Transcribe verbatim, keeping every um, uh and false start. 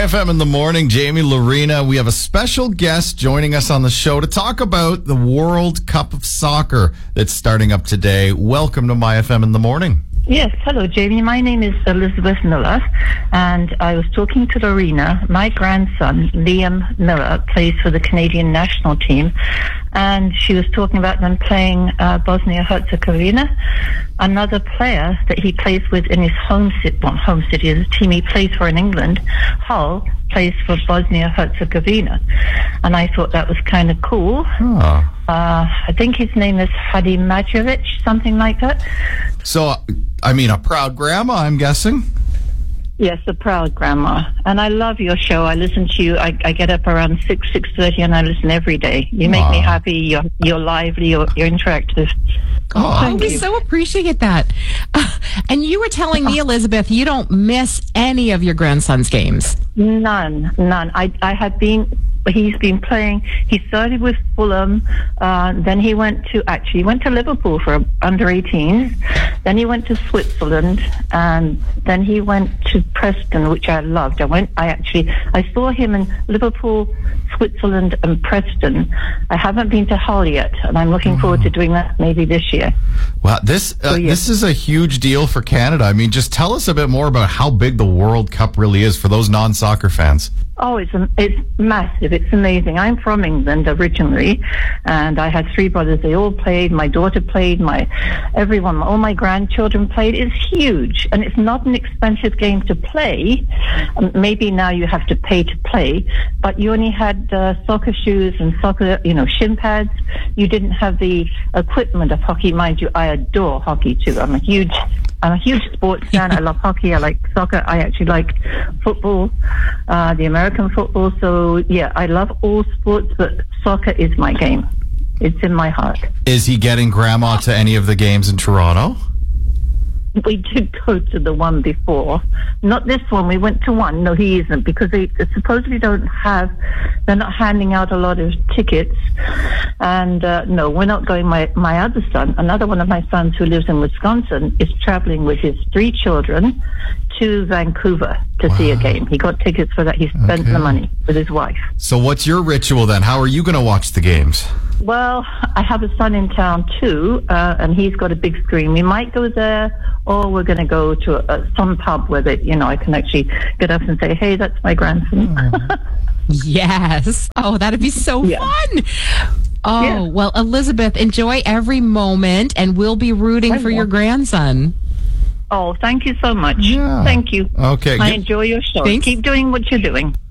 My F M in the morning, Jamie Lorena. We have a special guest joining us on the show to talk about the World Cup of Soccer that's starting up today. Welcome to My F M in the morning. Yes, hello, Jamie. My name is Elizabeth Miller, and I was talking to Lorena. My grandson, Liam Miller, plays for the Canadian national team, and she was talking about them playing uh, Bosnia-Herzegovina. Another player that he plays with in his home city, well, home city is a team he plays for in England, Hull, plays for Bosnia-Herzegovina. And I thought that was kind of cool. Oh. Uh, I think his name is Hadi Majovic, something like that. So, I mean, a proud grandma, I'm guessing? Yes, a proud grandma. And I love your show. I listen to you. I, I get up around six, six thirty, and I listen every day. You make Aww. me happy. You're, you're lively. You're, you're interactive. Oh, Thank we you. so appreciate that. Uh, and you were telling me, Elizabeth, you don't miss any of your grandson's games. None, none. I, I had been, he's been playing, he started with Fulham, uh, then he went to, actually, he went to Liverpool for under eighteens, then he went to Switzerland, and then he went to Preston, which I loved. I went, I actually, I saw him in Liverpool, Switzerland, and Preston. I haven't been to Hull yet, and I'm looking forward to doing that maybe this year. Wow, this uh, So, yeah. this is a huge deal for Canada. I mean, just tell us a bit more about how big the World Cup really is for those non-soccer fans. Oh, it's it's massive. It's amazing. I'm from England originally, and I had three brothers. They all played. My daughter played. My everyone, all my grandchildren played. It's huge, and it's not an expensive game to play. Um, maybe now you have to pay to play, but you only had uh, soccer shoes and soccer, you know, shin pads. You didn't have the equipment of hockey. Mind you, I adore hockey too. I'm a huge I'm a huge sports fan. I love hockey. I like soccer. I actually like football, uh, the American football. So, yeah, I love all sports, but soccer is my game. It's in my heart. Is he getting grandma to any of the games in Toronto? We did go to the one before. Not this one. We went to one. No, he isn't, because they supposedly don't have, they're not handing out a lot of tickets. And uh, no, we're not going. My, my other son, another one of my sons who lives in Wisconsin, is traveling with his three children to Vancouver to Wow. see a game. He got tickets for that. He spent Okay. the money with his wife. So what's your ritual then? How are you going to watch the games? Well, I have a son in town too, uh, and he's got a big screen. We might go there, or we're going to go to a, some pub where they, you know, I can actually get up and say, "Hey, that's my grandson." Yes. Oh, that'd be so Yeah. fun. Oh, Yeah. well, Elizabeth, enjoy every moment, and we'll be rooting I for will. your grandson. Oh, thank you so much. Yeah. Thank you. Okay. I Give- enjoy your show. Thanks. Keep doing what you're doing.